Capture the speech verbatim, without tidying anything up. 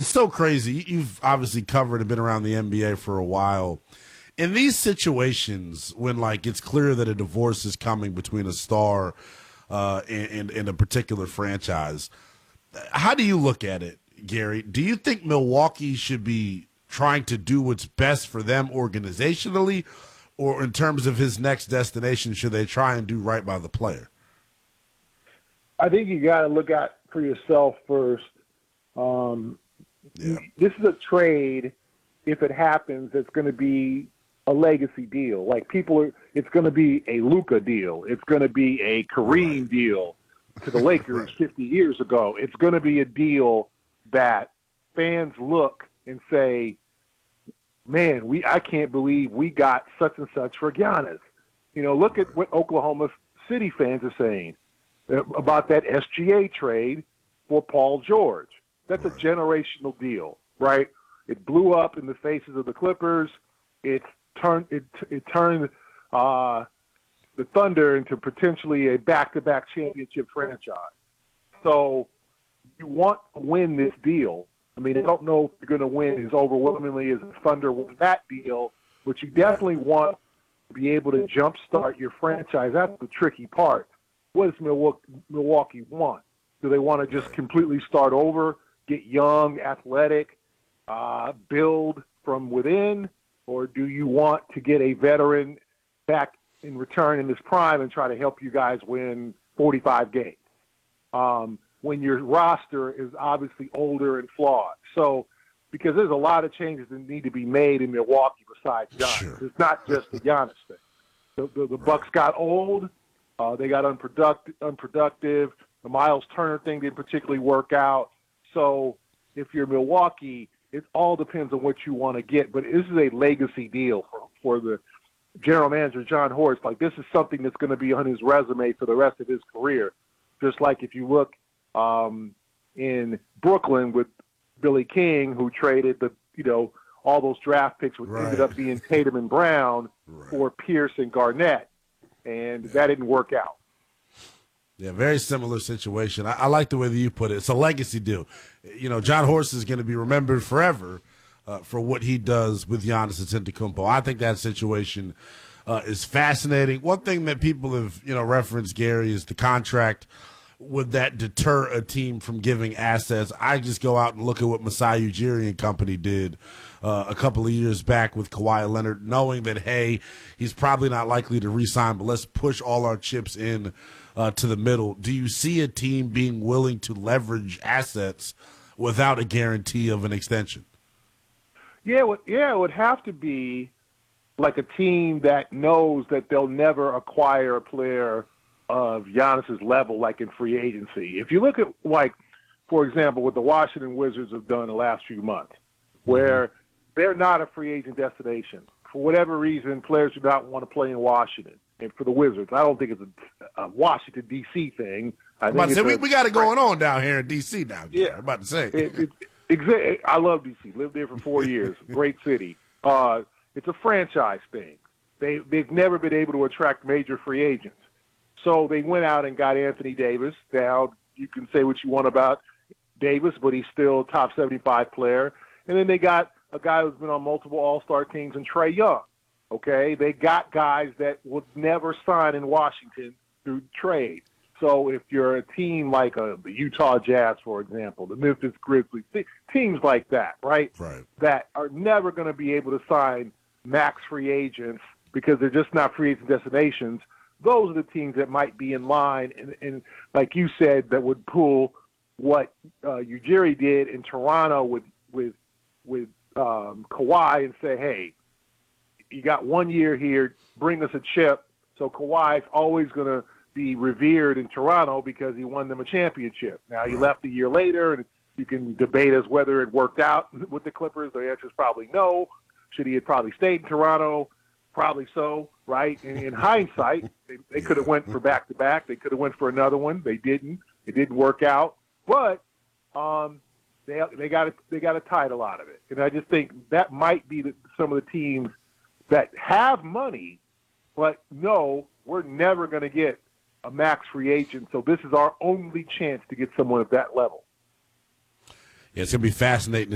it's so crazy. You've obviously covered and been around the N B A for a while. In these situations, when like it's clear that a divorce is coming between a star uh, and, and, and a particular franchise, how do you look at it, Gary? Do you think Milwaukee should be trying to do what's best for them organizationally, or in terms of his next destination, should they try and do right by the player? I think you got to look out for yourself first. Um, yeah. This is a trade, if it happens, it's going to be a legacy deal. Like people are, it's going to be a Luka deal. It's going to be a Kareem right. deal to the Lakers right. fifty years ago. It's going to be a deal that fans look and say, man, we I can't believe we got such and such for Giannis. You know, look at what Oklahoma City fans are saying about that S G A trade for Paul George. That's a generational deal, right? It blew up in the faces of the Clippers. It turned it it turned uh, the Thunder into potentially a back-to-back championship franchise. So you want to win this deal. I mean, I don't know if you're going to win as overwhelmingly as the Thunder won that deal, but you definitely want to be able to jumpstart your franchise. That's the tricky part. What does Milwaukee want? Do they want to just completely start over, get young, athletic, uh, build from within, or do you want to get a veteran back in return in his prime and try to help you guys win forty-five games? Um, when your roster is obviously older and flawed. So, because there's a lot of changes that need to be made in Milwaukee besides Giannis. Sure. It's not just the Giannis thing. The, the, the Bucks got old. Uh, they got unproductive, unproductive. The Miles Turner thing didn't particularly work out. So if you're Milwaukee, it all depends on what you want to get. But this is a legacy deal for, for the general manager, John Horst. Like, this is something that's going to be on his resume for the rest of his career. Just like if you look um, in Brooklyn with Billy King, who traded the, you know, all those draft picks, which right. ended up being Tatum and Brown right. for Pierce and Garnett. And yeah. that didn't work out. Yeah, very similar situation. I, I like the way that you put it. It's a legacy deal. You know, John Horst is going to be remembered forever uh, for what he does with Giannis Antetokounmpo. I think that situation uh, is fascinating. One thing that people have, you know, referenced, Gary, is the contract. Would that deter a team from giving assets? I just go out and look at what Masai Ujiri and company did uh, a couple of years back with Kawhi Leonard, knowing that, hey, he's probably not likely to re-sign, but let's push all our chips in uh, to the middle. Do you see a team being willing to leverage assets without a guarantee of an extension? Yeah, well, yeah, it would have to be like a team that knows that they'll never acquire a player of Giannis's level, like in free agency. If you look at, like, for example, what the Washington Wizards have done the last few months, where they're not a free agent destination. For whatever reason, players do not want to play in Washington. And for the Wizards, I don't think it's a, a Washington, D C thing. I I'm think about to say, a, we, we got it going on down here in D C now. Yeah. I'm about to say. It, it, exa- I love D C. Lived there for four years. Great city. Uh, it's a franchise thing. They, they've never been able to attract major free agents. So they went out and got Anthony Davis. Now, you can say what you want about Davis, but he's still a top seventy-five player. And then they got a guy who's been on multiple All-Star teams in Trae Young. Okay? They got guys that would never sign in Washington through trade. So if you're a team like a, the Utah Jazz, for example, the Memphis Grizzlies, teams like that, right? Right. That are never going to be able to sign max free agents because they're just not free agent destinations. Those are the teams that might be in line, and, and like you said, that would pull what uh, Ujiri did in Toronto with with with um, Kawhi and say, hey, you got one year here, bring us a chip. So Kawhi's always going to be revered in Toronto because he won them a championship. Now, he left a year later, and you can debate as whether it worked out with the Clippers. The answer is probably no. Should he have probably stayed in Toronto? Probably so, right? In, in hindsight, they, they could have went for back-to-back. They could have went for another one. They didn't. It didn't work out. But um, they they got a, they got a title out of it. And I just think that might be the, some of the teams that have money, but no, we're never going to get a max free agent. So this is our only chance to get someone at that level. Yeah, it's going to be fascinating